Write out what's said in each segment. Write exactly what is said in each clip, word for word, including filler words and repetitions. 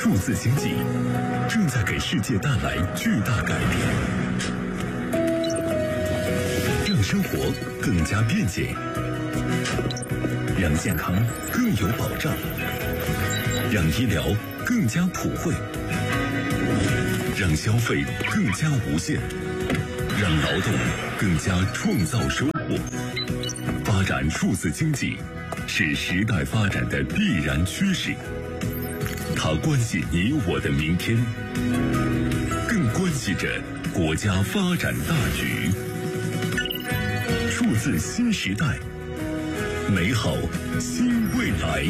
数字经济正在给世界带来巨大改变，让生活更加便捷，让健康更有保障，让医疗更加普惠，让消费更加无限，让劳动更加创造收获。发展数字经济是时代发展的必然趋势，它关系你我的明天，更关系着国家发展大局。数字新时代，美好新未来。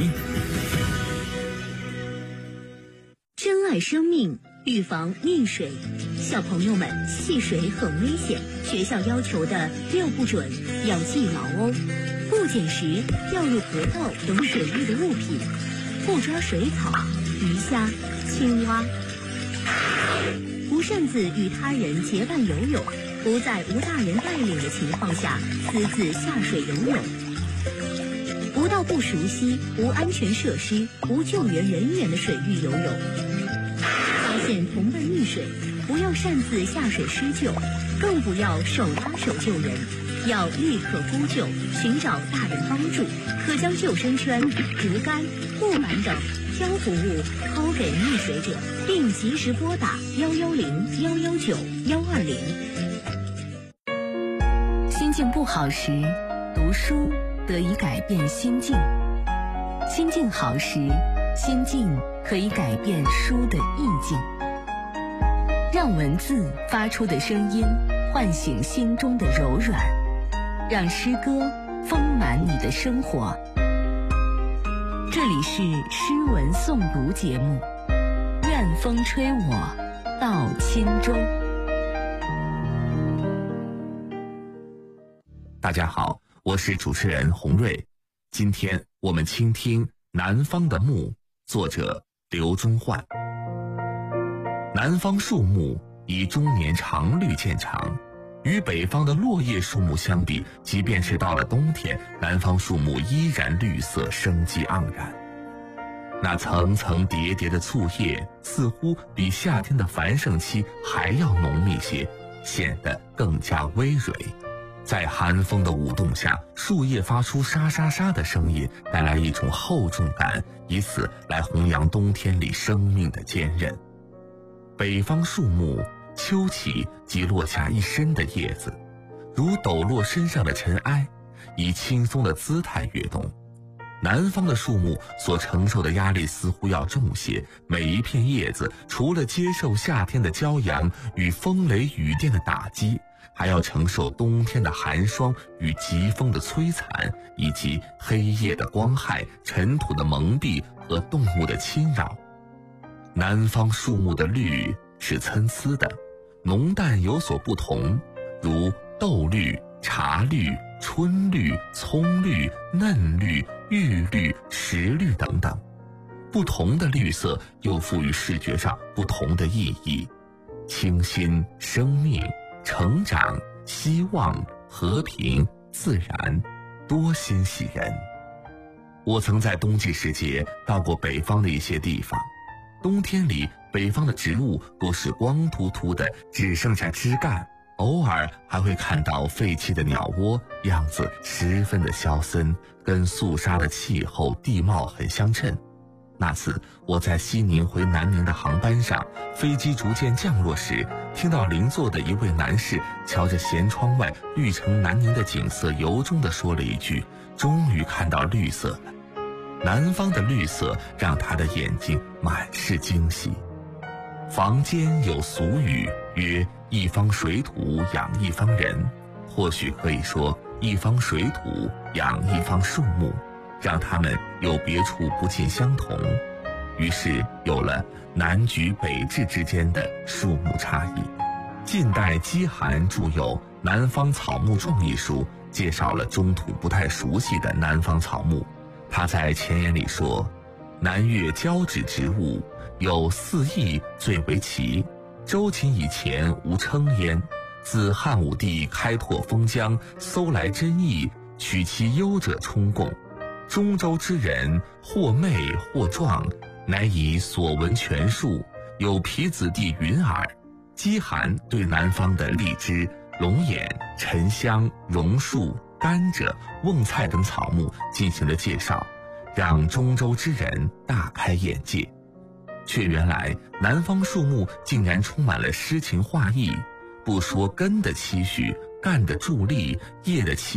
珍爱生命，预防溺水。小朋友们，戏水很危险，学校要求的六不准要记牢哦。不捡拾掉入河道等水域的物品，不抓水草、鱼虾、青蛙，不擅自与他人结伴游泳，不在无大人带领的情况下私自下水游泳，不到不熟悉、无安全设施、无救援人员的水域游泳。发现同伴溺水，不要擅自下水施救，更不要手拉手救人，要立刻呼救，寻找大人帮助，可将救生圈、竹竿、木板等漂浮物抛给溺水者，并及时拨打幺幺零、幺幺九、幺二零。 心境不好时，读书得以改变心境；心境好时，心境可以改变书的意境。让文字发出的声音唤醒心中的柔软，让诗歌丰满你的生活。这里是诗文诵读节目，愿风吹我到轻舟。 大家好，我是主持人洪瑞。今天我们倾听《南方的木》，作者刘忠焕。南方树木以终年常绿见长，与北方的落叶树木相比，即便是到了冬天，南方树木依然绿色生机盎然。那层层叠叠的簇叶似乎比夏天的繁盛期还要浓密些，显得更加葳蕤。在寒风的舞动下，树叶发出沙沙沙的声音，带来一种厚重感，以此来弘扬冬天里生命的坚韧。北方树木秋起即落下一身的叶子，如抖落身上的尘埃，以轻松的姿态跃动。南方的树木所承受的压力似乎要重些，每一片叶子除了接受夏天的骄阳与风雷雨电的打击，还要承受冬天的寒霜与疾风的摧残，以及黑夜的光害、尘土的蒙蔽和动物的侵扰。南方树木的绿是参差的，浓淡有所不同，如豆绿、茶绿、春绿、葱绿、嫩绿、玉绿、石绿等等。不同的绿色又赋予视觉上不同的意义，清新、生命、成长、希望、和平、自然，多欣喜人。我曾在冬季时节到过北方的一些地方，冬天里北方的植物都是光秃秃的，只剩下枝干，偶尔还会看到废弃的鸟窝，样子十分的萧森，跟肃杀的气候地貌很相称。那次我在西宁回南宁的航班上，飞机逐渐降落时，听到邻座的一位男士瞧着舷窗外绿城南宁的景色，由衷地说了一句：终于看到绿色了。南方的绿色让他的眼睛满是惊喜。坊间有俗语曰：一方水土养一方人，或许可以说一方水土养一方树木，让它们有别处不尽相同，于是有了南橘北枳之间的树木差异。近代姬涵著有《南方草木状》一书，介绍了中土不太熟悉的南方草木。他在前言里说，南越交趾植物有四异最为奇，周秦以前无称焉，自汉武帝开拓封疆，搜来珍异，取其优者充贡。中州之人或媚或壮， 乃以所闻权术，有皮子地云耳，饥寒对南方的荔枝、龙眼、沉香、榕树、甘蔗、瓮菜等草木进行了介绍，让中州之人大开眼界。却原来南方树木竟然充满了诗情画意，不说根的期许，干的助力，叶的期